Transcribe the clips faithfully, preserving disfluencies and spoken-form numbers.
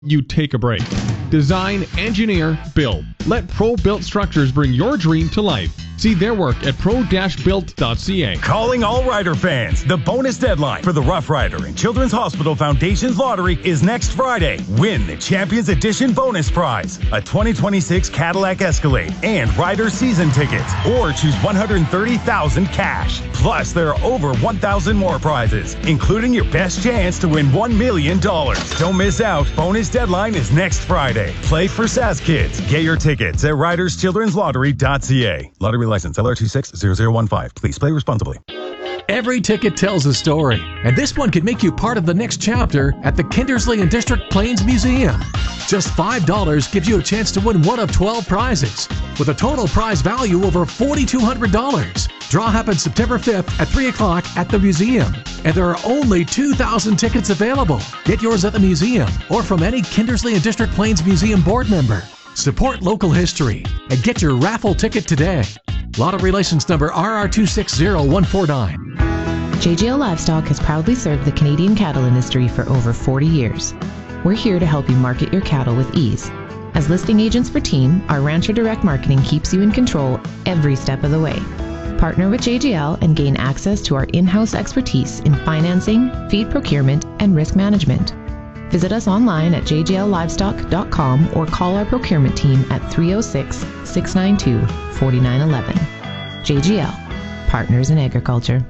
you take a break. Design, engineer, build. Let Pro Built Structures bring your dream to life. See their work at pro dash built dot c a. Calling all Rider fans. The bonus deadline for the Rough Rider and Children's Hospital Foundation's lottery is next Friday. Win the Champions Edition bonus prize, a twenty twenty-six Cadillac Escalade and Rider season tickets, or choose one hundred thirty thousand dollars cash. Plus, there are over one thousand more prizes, including your best chance to win one million dollars. Don't miss out. Bonus deadline is next Friday. Play for S A S Kids. Get your tickets at riders children's lottery dot c a. Lottery license L R two six zero zero one five. Please play responsibly. Every ticket tells a story, and this one could make you part of the next chapter at the Kindersley and District Plains Museum. Just five dollars gives you a chance to win one of twelve prizes, with a total prize value over four thousand two hundred dollars. Draw happens September fifth at three o'clock at the museum, and there are only two thousand tickets available. Get yours at the museum or from any Kindersley and District Plains Museum board member. Support local history and get your raffle ticket today. Lottery license number R R two six zero one four nine. J G L Livestock has proudly served the Canadian cattle industry for over forty years. We're here to help you market your cattle with ease. As listing agents for Team, our Rancher Direct Marketing keeps you in control every step of the way. Partner with J G L and gain access to our in-house expertise in financing, feed procurement, and risk management. Visit us online at j g l livestock dot com or call our procurement team at three oh six, six nine two, four nine one one. J G L, Partners in Agriculture.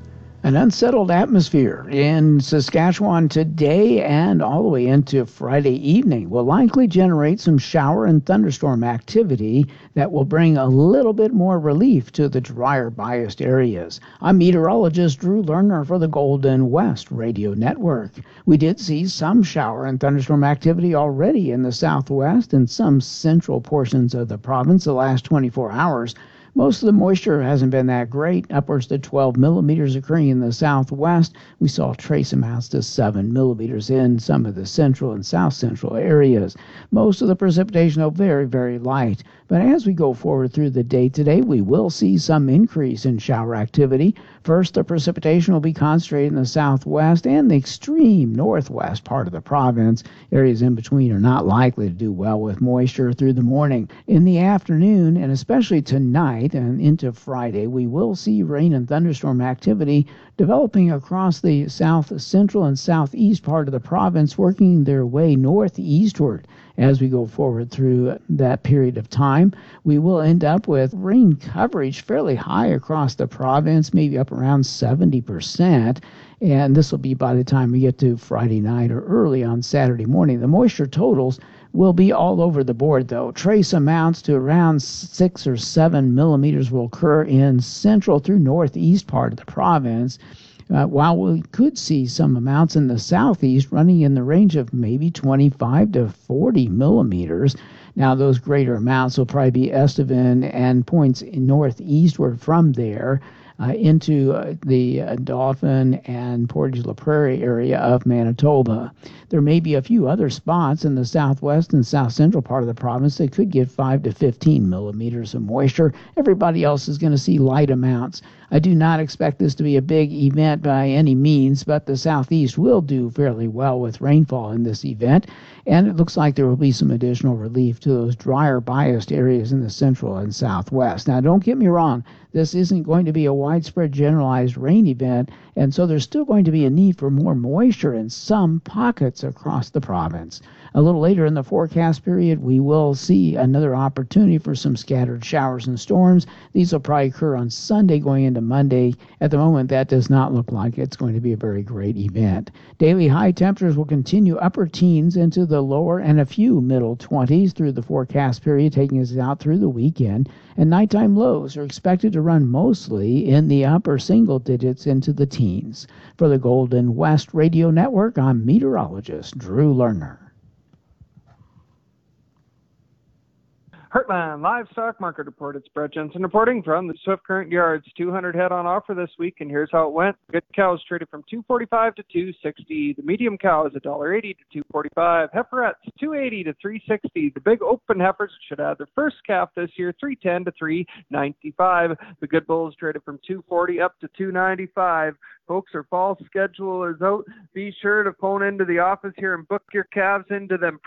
An unsettled atmosphere in Saskatchewan today and all the way into Friday evening will likely generate some shower and thunderstorm activity that will bring a little bit more relief to the drier biased areas. I'm meteorologist Drew Lerner for the Golden West Radio Network. We did see some shower and thunderstorm activity already in the southwest and some central portions of the province the last twenty-four hours. Most of the moisture hasn't been that great, upwards to twelve millimeters occurring in the southwest. We saw trace amounts to seven millimeters in some of the central and south central areas. Most of the precipitation, though, very, very light. But as we go forward through the day today, we will see some increase in shower activity. First, the precipitation will be concentrated in the southwest and the extreme northwest part of the province. Areas in between are not likely to do well with moisture through the morning. In the afternoon, and especially tonight and into Friday, we will see rain and thunderstorm activity developing across the south central and southeast part of the province, working their way northeastward. As we go forward through that period of time, we will end up with rain coverage fairly high across the province, maybe up around seventy percent. And this will be by the time we get to Friday night or early on Saturday morning. The moisture totals will be all over the board, though. Trace amounts to around six or seven millimeters will occur in central through northeast part of the province. Uh, while we could see some amounts in the southeast running in the range of maybe twenty-five to forty millimeters. Now, those greater amounts will probably be Estevan and points northeastward from there uh, into uh, the uh, Dauphin and Portage la Prairie area of Manitoba. There may be a few other spots in the southwest and south central part of the province that could get five to fifteen millimeters of moisture. Everybody else is going to see light amounts. I do not expect this to be a big event by any means, but the southeast will do fairly well with rainfall in this event, and it looks like there will be some additional relief to those drier biased areas in the central and southwest. Now, don't get me wrong, this isn't going to be a widespread generalized rain event, and so there's still going to be a need for more moisture in some pockets across the province. A little later in the forecast period, we will see another opportunity for some scattered showers and storms. These will probably occur on Sunday going into Monday. At the moment, that does not look like it's going to be a very great event. Daily high temperatures will continue upper teens into the lower and a few middle twenties through the forecast period, taking us out through the weekend. And nighttime lows are expected to run mostly in the upper single digits into the teens. For the Golden West Radio Network, I'm meteorologist Drew Lerner. Heartland Livestock Market Report. It's Brett Jensen reporting from the Swift Current Yards. two hundred head on offer this week, and here's how it went. Good cows traded from two forty-five to two sixty. The medium cow is one dollar eighty to two forty-five. Heiferettes two eighty to three sixty. The big open heifers should have their first calf this year, three ten to three ninety-five. The good bulls traded from two forty up to two ninety-five. Folks, our fall schedule is out. Be sure to phone into the office here and book your calves into them